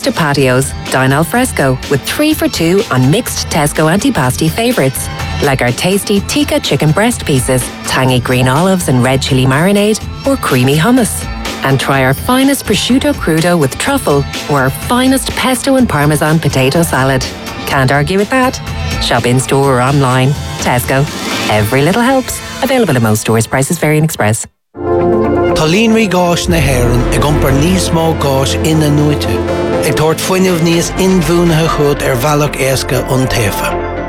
to patios, dine al fresco with 3 for $2 on mixed Tesco antipasti favourites, like our tasty tikka chicken breast pieces, tangy green olives and red chilli marinade, or creamy hummus. And try our finest prosciutto crudo with truffle or our finest pesto and parmesan potato salad. Can't argue with that. Shop in store or online. Tesco. Every little helps. Available at most stores. Prices vary in Express. Tá líonraí gáis na hÉireann ag iompar níos mó gáis ina nuaite. Ag tabhairt fuinneamh níos inmhúnathe chud ar bhealach éasca an taofa.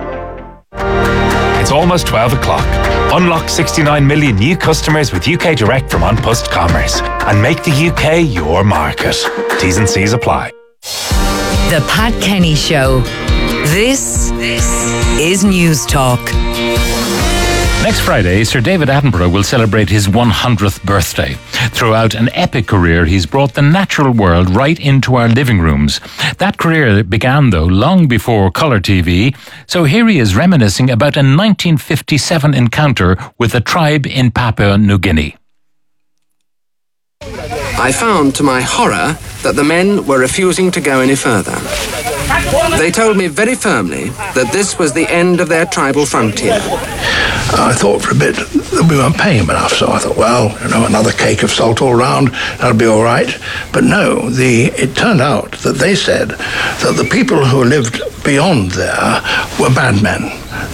It's almost 12 o'clock. Unlock 69 million new customers with UK Direct from An Post Commerce and make the UK your market. T's and C's apply. The Pat Kenny Show. This is News Talk. Next Friday, Sir David Attenborough will celebrate his 100th birthday. Throughout an epic career, he's brought the natural world right into our living rooms. That career began, though, long before colour TV, so here he is reminiscing about a 1957 encounter with a tribe in Papua New Guinea. I found, to my horror, that the men were refusing to go any further. They told me very firmly that this was the end of their tribal frontier. I thought for a bit that we weren't paying him enough, so I thought, well, another cake of salt all round, that'll be all right. But no, it turned out that they said that the people who lived beyond there were bad men.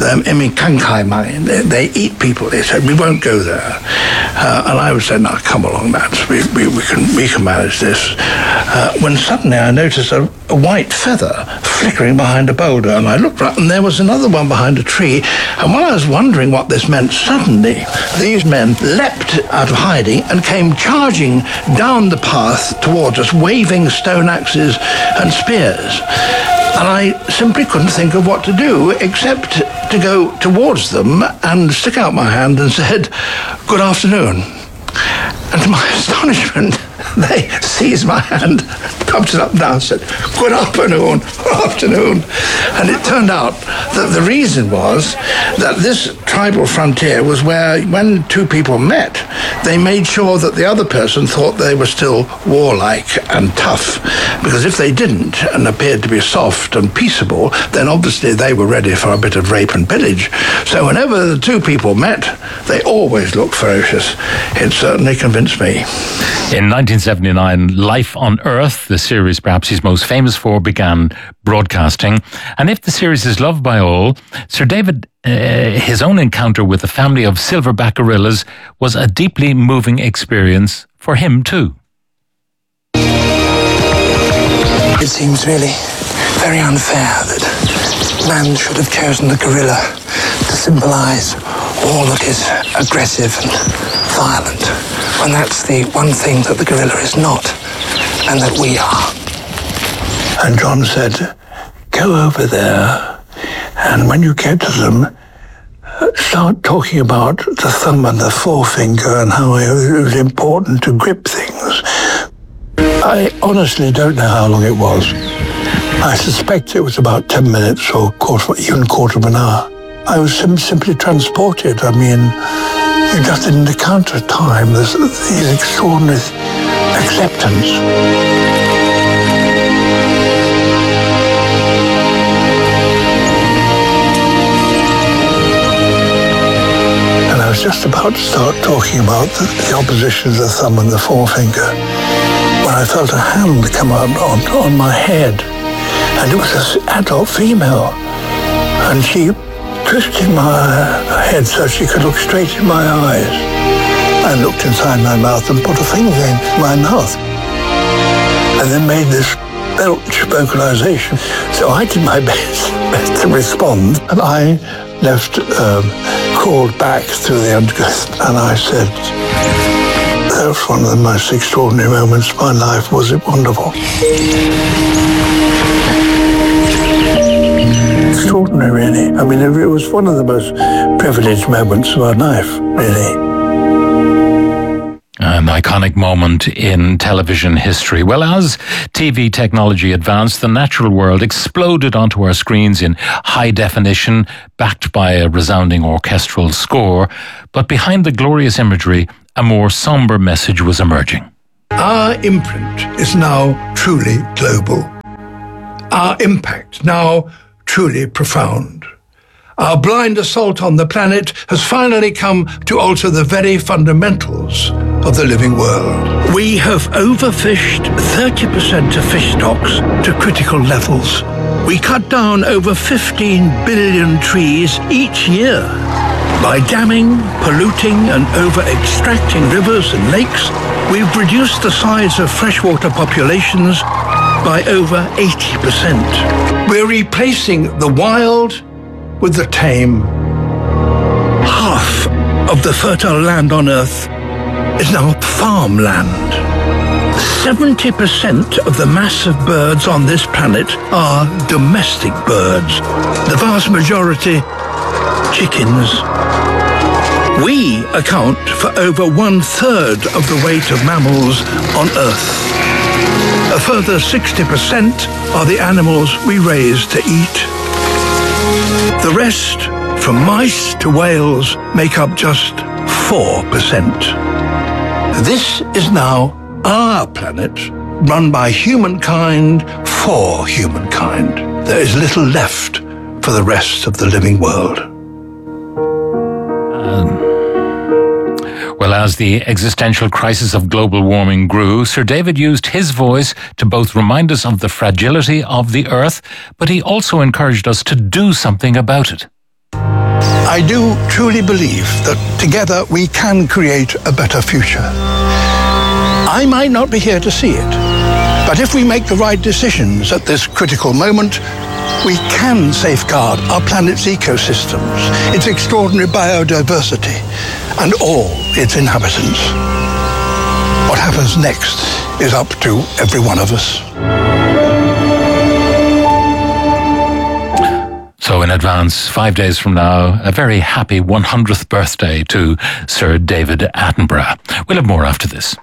They eat people. They said, we won't go there. And I would say, no, come along, lads. We can manage this. When suddenly I noticed a white feather flickering behind a boulder, and I looked right, and there was another one behind a tree. And while I was wondering what this meant, suddenly these men leapt out of hiding and came charging down the path towards us, waving stone axes and spears. And I simply couldn't think of what to do except to go towards them and stick out my hand and said, "Good afternoon." And to my astonishment, they seized my hand, pumped it up and down, said, "Good afternoon, good afternoon." And it turned out that the reason was that this tribal frontier was where, when two people met, they made sure that the other person thought they were still warlike and tough. Because if they didn't and appeared to be soft and peaceable, then obviously they were ready for a bit of rape and pillage. So whenever the two people met, they always looked ferocious. It certainly convinced me. In 1979, Life on Earth, the series perhaps he's most famous for, began broadcasting. And if the series is loved by all, Sir David, his own encounter with the family of silverback gorillas was a deeply moving experience for him too. It seems really very unfair that man should have chosen the gorilla to symbolise all that is aggressive and violent, when that's the one thing that the gorilla is not, and that we are. And John said, "Go over there, and when you get to them, start talking about the thumb and the forefinger and how it was important to grip things." I honestly don't know how long it was. I suspect it was about 10 minutes or even quarter of an hour. I was simply transported. I mean, you just didn't encounter time. There's these extraordinary acceptance. And I was just about to start talking about the opposition of the thumb and the forefinger when I felt a hand come out on my head. And it was an adult female. And she twisted my head so she could look straight in my eyes. I looked inside my mouth and put a finger in my mouth. And then made this belch vocalization. So I did my best to respond. And I crawled back through the undergrowth. And I said, that was one of the most extraordinary moments of my life. Was it wonderful? Extraordinary, really. I mean, it was one of the most privileged moments of our life, really. An iconic moment in television history. Well, as TV technology advanced, the natural world exploded onto our screens in high definition, backed by a resounding orchestral score. But behind the glorious imagery, a more somber message was emerging. Our imprint is now truly global. Our impact now truly profound. Our blind assault on the planet has finally come to alter the very fundamentals of the living world. We have overfished 30% of fish stocks to critical levels. We cut down over 15 billion trees each year. By damming, polluting, and over-extracting rivers and lakes, we've reduced the size of freshwater populations by over 80%. We're replacing the wild with the tame. Half of the fertile land on Earth is now farmland. 70% of the mass of birds on this planet are domestic birds. The vast majority, chickens. We account for over 1/3 of the weight of mammals on Earth. A further 60% are the animals we raise to eat. The rest, from mice to whales, make up just 4%. This is now our planet, run by humankind for humankind. There is little left for the rest of the living world. Well, as the existential crisis of global warming grew, Sir David used his voice to both remind us of the fragility of the Earth, but he also encouraged us to do something about it. I do truly believe that together we can create a better future. I might not be here to see it, but if we make the right decisions at this critical moment, we can safeguard our planet's ecosystems, its extraordinary biodiversity, and all its inhabitants. What happens next is up to every one of us. So in advance, 5 days from now, a very happy 100th birthday to Sir David Attenborough. We'll have more after this.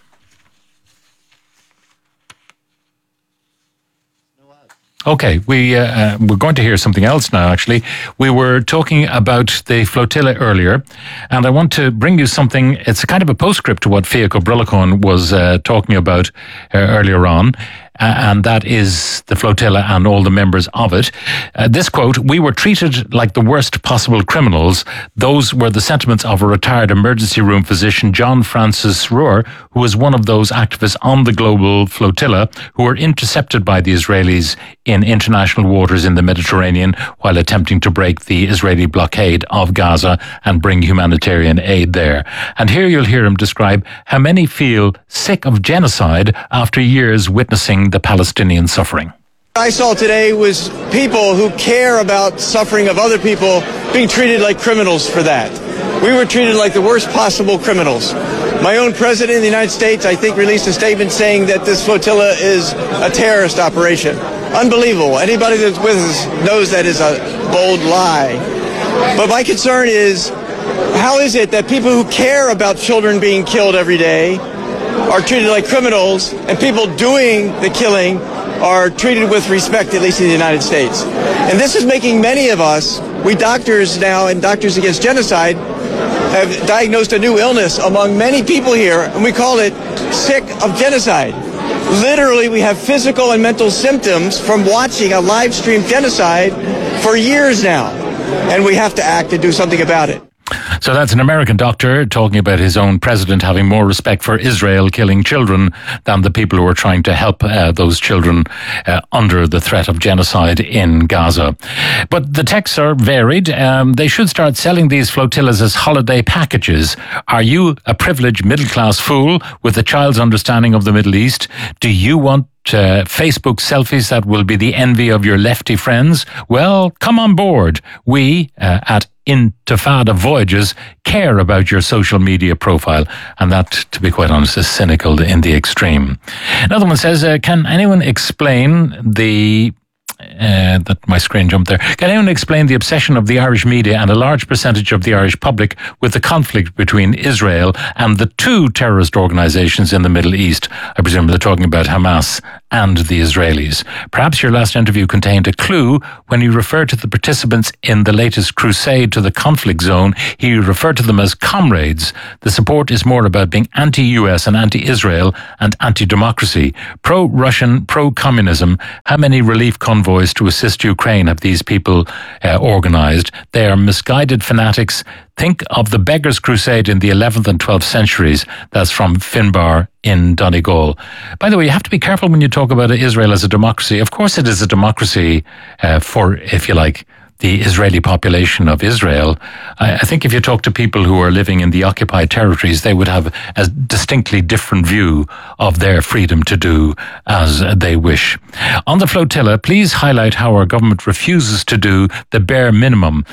Okay, we're going to hear something else now, actually. We were talking about the flotilla earlier, and I want to bring you something. It's a kind of a postscript to what Fiaco Brulacone was talking about earlier on, and that is the flotilla and all the members of it. This quote, "We were treated like the worst possible criminals." Those were the sentiments of a retired emergency room physician, John Francis Rohr, who was one of those activists on the global flotilla who were intercepted by the Israelis in international waters in the Mediterranean while attempting to break the Israeli blockade of Gaza and bring humanitarian aid there. And here you'll hear him describe how many feel sick of genocide after years witnessing the Palestinian suffering. What I saw today was people who care about suffering of other people being treated like criminals for that. We were treated like the worst possible criminals. My own president of the United States, I think, released a statement saying that this flotilla is a terrorist operation. Unbelievable. Anybody that's with us knows that is a bold lie. But my concern is, how is it that people who care about children being killed every day are treated like criminals, and people doing the killing are treated with respect, at least in the United States? And this is making many of us, we doctors now and Doctors Against Genocide, have diagnosed a new illness among many people here, and we call it sick of genocide. Literally, we have physical and mental symptoms from watching a live stream genocide for years now, and we have to act and do something about it. So that's an American doctor talking about his own president having more respect for Israel killing children than the people who are trying to help those children under the threat of genocide in Gaza. But the texts are varied. They should start selling these flotillas as holiday packages. Are you a privileged middle-class fool with a child's understanding of the Middle East? Do you want Facebook selfies that will be the envy of your lefty friends? Well, come on board. We at Intifada Voyages care about your social media profile, and that, to be quite honest, is cynical in the extreme. Another one says, can anyone explain the that my screen jumped there. Can anyone explain the obsession of the Irish media and a large percentage of the Irish public with the conflict between Israel and the two terrorist organizations in the Middle East? I presume they're talking about Hamas and the Israelis. Perhaps your last interview contained a clue when you referred to the participants in the latest crusade to the conflict zone. He referred to them as comrades. The support is more about being anti-US and anti-Israel and anti-democracy. Pro-Russian, pro-communism. How many relief convoys to assist Ukraine have these people organised? They are misguided fanatics. Think of the Beggars' Crusade in the 11th and 12th centuries. That's from Finbar in Donegal. By the way, you have to be careful when you talk about Israel as a democracy. Of course it is a democracy for, if you like, the Israeli population of Israel. I think if you talk to people who are living in the occupied territories, they would have a distinctly different view of their freedom to do as they wish. On the flotilla, please highlight how our government refuses to do the bare minimum.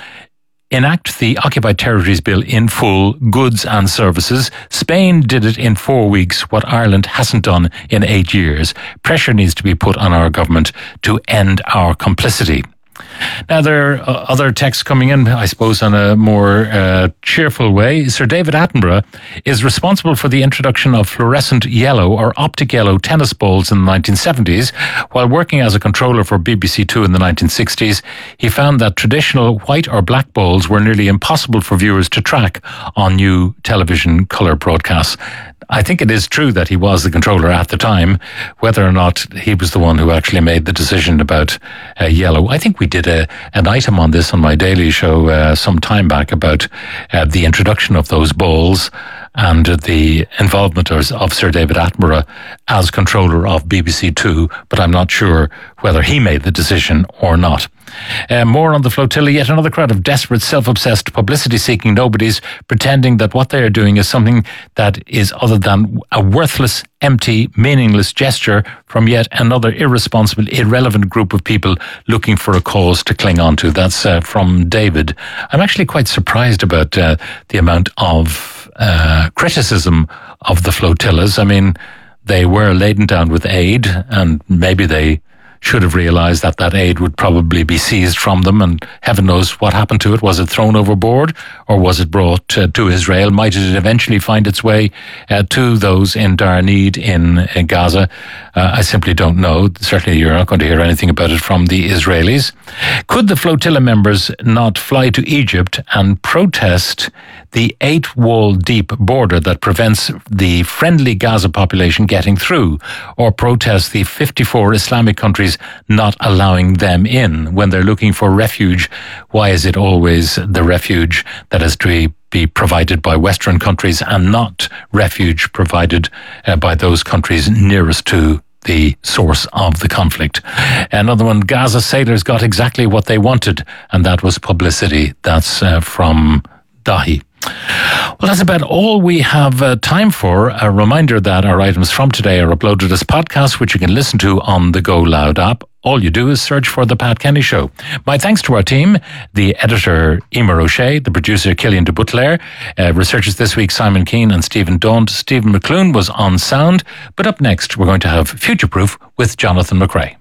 Enact the Occupied Territories Bill in full, goods and services. Spain did it in 4 weeks, what Ireland hasn't done in 8 years. Pressure needs to be put on our government to end our complicity. Now, there are other texts coming in, I suppose, on a more cheerful way. Sir David Attenborough is responsible for the introduction of fluorescent yellow or optic yellow tennis balls in the 1970s. While working as a controller for BBC Two in the 1960s, he found that traditional white or black balls were nearly impossible for viewers to track on new television colour broadcasts. I think it is true that he was the controller at the time. Whether or not he was the one who actually made the decision about yellow. I think we did an item on this on my daily show some time back about the introduction of those balls and the involvement of Sir David Attenborough as controller of BBC Two, but I'm not sure whether he made the decision or not. More on the flotilla, yet another crowd of desperate, self-obsessed, publicity-seeking nobodies pretending that what they are doing is something that is other than a worthless, empty, meaningless gesture from yet another irresponsible, irrelevant group of people looking for a cause to cling on to. That's from David. I'm actually quite surprised about the amount of criticism of the flotillas. I mean, they were laden down with aid, and maybe they should have realised that that aid would probably be seized from them, and heaven knows what happened to it. Was it thrown overboard, or was it brought to Israel? Might it eventually find its way to those in dire need in Gaza? I simply don't know. Certainly you're not going to hear anything about it from the Israelis. Could the flotilla members not fly to Egypt and protest the 8-wall deep border that prevents the friendly Gaza population getting through, or protest the 54 Islamic countries not allowing them in when they're looking for refuge? Why is it always the refuge that has to be provided by Western countries and not refuge provided by those countries nearest to the source of the conflict? Another one, Gaza sailors got exactly what they wanted, and that was publicity. That's from Dahi. Well, that's about all we have time for. A reminder that our items from today are uploaded as podcasts, which you can listen to on the Go Loud app. All you do is search for The Pat Kenny Show. My thanks to our team, the editor, Emer O'Shea, the producer, Killian de Butler, researchers this week, Simon Keane and Stephen Daunt. Stephen McClune was on sound. But up next, we're going to have Future Proof with Jonathan McRae.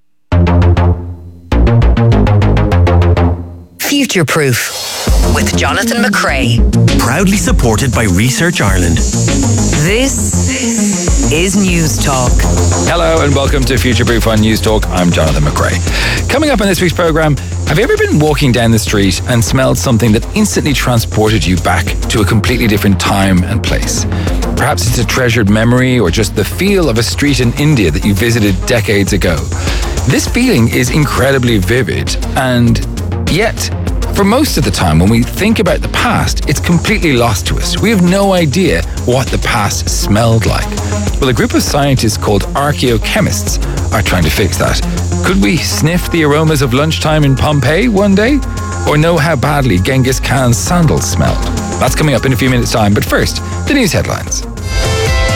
Future Proof with Jonathan McRae. Proudly supported by Research Ireland. This is News Talk. Hello and welcome to Future Proof on News Talk. I'm Jonathan McRae. Coming up on this week's programme, have you ever been walking down the street and smelled something that instantly transported you back to a completely different time and place? Perhaps it's a treasured memory or just the feel of a street in India that you visited decades ago. This feeling is incredibly vivid, and yet, for most of the time, when we think about the past, it's completely lost to us. We have no idea what the past smelled like. Well, a group of scientists called archaeochemists are trying to fix that. Could we sniff the aromas of lunchtime in Pompeii one day? Or know how badly Genghis Khan's sandals smelled? That's coming up in a few minutes' time, but first, the news headlines.